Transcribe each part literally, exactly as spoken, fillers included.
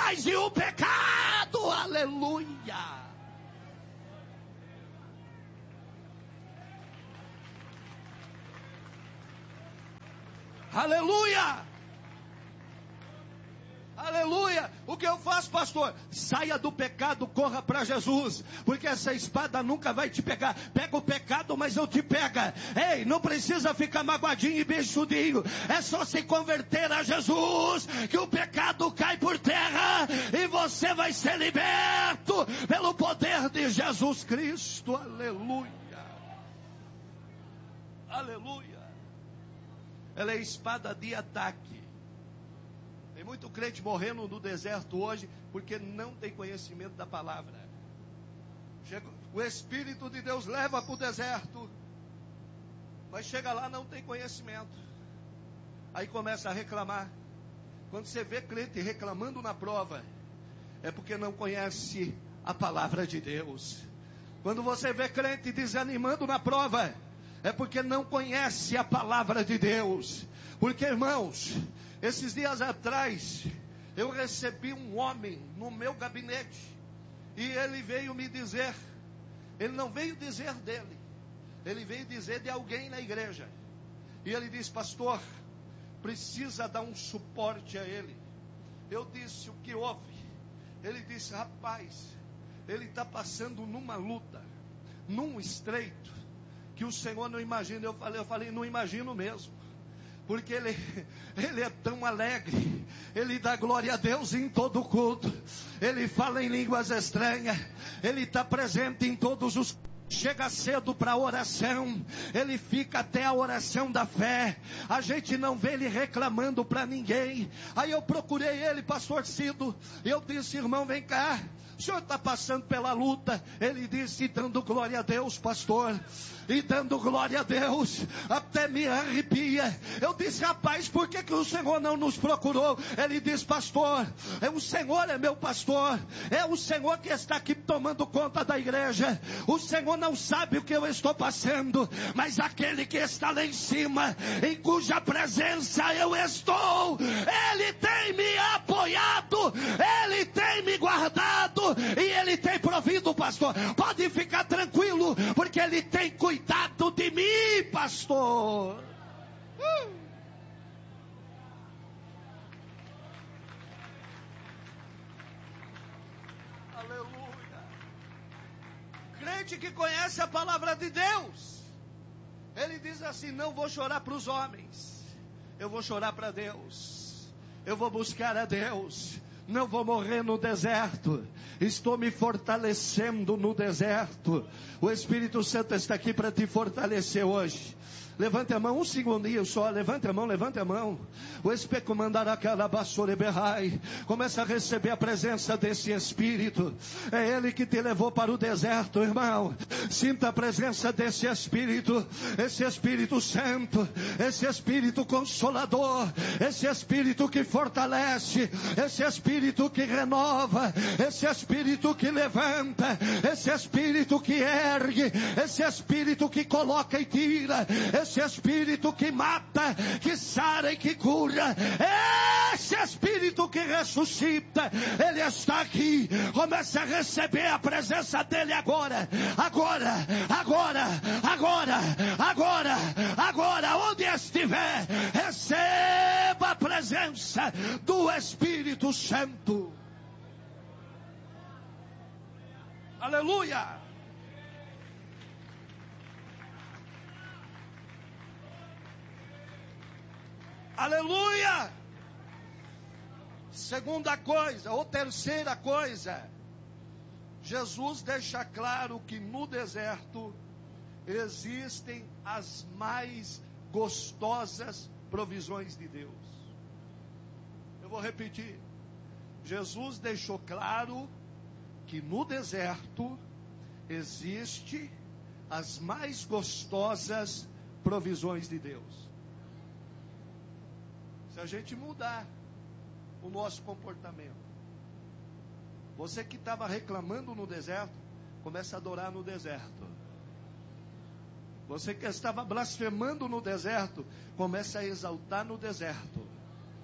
mais e o pecado. Aleluia. Aleluia. Aleluia. O que eu faço, pastor? Saia do pecado, corra para Jesus, porque essa espada nunca vai te pegar. Pega o pecado, mas não te pega. Ei, não precisa ficar magoadinho e beiçudinho. É só se converter a Jesus, que o pecado cai por terra e você vai ser liberto pelo poder de Jesus Cristo. Aleluia. Aleluia. Ela é espada de ataque. Tem muito crente morrendo no deserto hoje porque não tem conhecimento da palavra. O Espírito de Deus leva para o deserto, mas chega lá não tem conhecimento. Aí começa a reclamar. Quando você vê crente reclamando na prova, é porque não conhece a palavra de Deus. Quando você vê crente desanimando na prova, é porque não conhece a palavra de Deus. Porque, irmãos, esses dias atrás, eu recebi um homem no meu gabinete. E ele veio me dizer, ele não veio dizer dele, ele veio dizer de alguém na igreja. E ele disse: pastor, precisa dar um suporte a ele. Eu disse: o que houve? Ele disse: rapaz, ele está passando numa luta, num estreito, que o Senhor não imagina. Eu falei, eu falei, não imagino mesmo. Porque ele, ele é tão alegre, ele dá glória a Deus em todo culto, ele fala em línguas estranhas, ele está presente em todos os... Chega cedo para a oração, ele fica até a oração da fé, a gente não vê ele reclamando para ninguém. Aí eu procurei ele, pastor Cido, eu disse: irmão, vem cá, o senhor está passando pela luta? Ele disse: dando glória a Deus, pastor, e dando glória a Deus, até me arrepia. Eu disse: rapaz, por que que o Senhor não nos procurou? Ele disse: pastor, é o Senhor é meu pastor, é o Senhor que está aqui tomando conta da igreja. O Senhor não sabe o que eu estou passando, mas aquele que está lá em cima, em cuja presença eu estou, ele tem me apoiado, ele tem me guardado e ele tem provido, pastor. Pode ficar tranquilo, porque ele tem cuidado de mim, pastor. Uh. Aleluia. Crente que conhece a palavra de Deus, ele diz assim: não vou chorar para os homens, eu vou chorar para Deus, eu vou buscar a Deus, não vou morrer no deserto, estou me fortalecendo no deserto. O Espírito Santo está aqui para te fortalecer hoje. Levante a mão, um segundinho só, levante a mão, levante a mão. O Espírito mandará aquela basura berrai. Começa a receber a presença desse Espírito. É Ele que te levou para o deserto, irmão. Sinta a presença desse Espírito, esse Espírito Santo, esse Espírito Consolador, esse Espírito que fortalece, esse Espírito que renova, esse Espírito que levanta, esse Espírito que ergue, esse Espírito que coloca e tira, esse Esse Espírito que mata, que sara e que cura, esse Espírito que ressuscita, Ele está aqui. Comece a receber a presença dEle agora, agora, agora, agora, agora, agora, onde estiver, receba a presença do Espírito Santo. Aleluia. Aleluia! Segunda coisa, ou terceira coisa, Jesus deixa claro que no deserto existem as mais gostosas provisões de Deus. Eu vou repetir. Jesus deixou claro que no deserto existe as mais gostosas provisões de Deus. Se a gente mudar o nosso comportamento. Você que estava reclamando no deserto, começa a adorar no deserto. Você que estava blasfemando no deserto, começa a exaltar no deserto.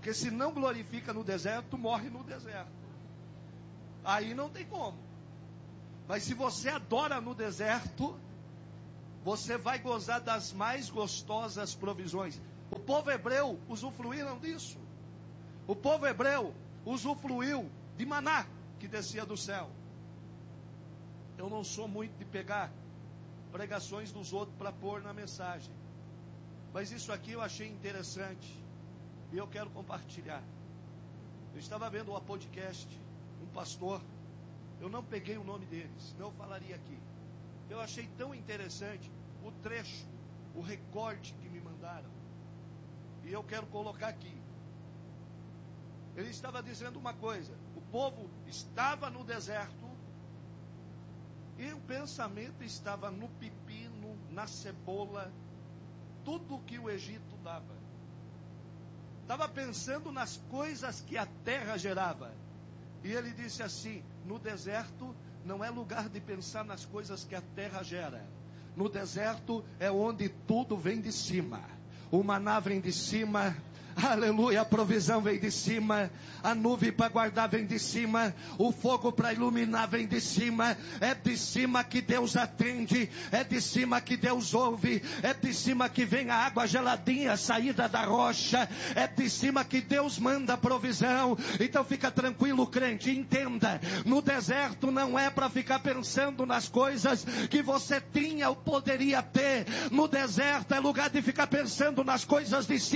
Porque se não glorifica no deserto, morre no deserto. Aí não tem como. Mas se você adora no deserto, você vai gozar das mais gostosas provisões. O povo hebreu usufruíram disso. O povo hebreu usufruiu de maná que descia do céu. Eu não sou muito de pegar pregações dos outros para pôr na mensagem. Mas isso aqui eu achei interessante. E eu quero compartilhar. Eu estava vendo um podcast, um pastor. Eu não peguei o nome dele, senão eu falaria aqui. Eu achei tão interessante o trecho, o recorte que me mandaram. E eu quero colocar aqui. Ele estava dizendo uma coisa. O povo estava no deserto. E o pensamento estava no pepino, na cebola. Tudo que o Egito dava. Estava pensando nas coisas que a terra gerava. E ele disse assim: no deserto não é lugar de pensar nas coisas que a terra gera. No deserto é onde tudo vem de cima. O maná vem de cima. Aleluia, a provisão vem de cima, a nuvem para guardar vem de cima, o fogo para iluminar vem de cima. É de cima que Deus atende, é de cima que Deus ouve, é de cima que vem a água geladinha saída da rocha, é de cima que Deus manda a provisão. Então fica tranquilo, crente, entenda, no deserto não é para ficar pensando nas coisas que você tinha ou poderia ter. No deserto é lugar de ficar pensando nas coisas de cima.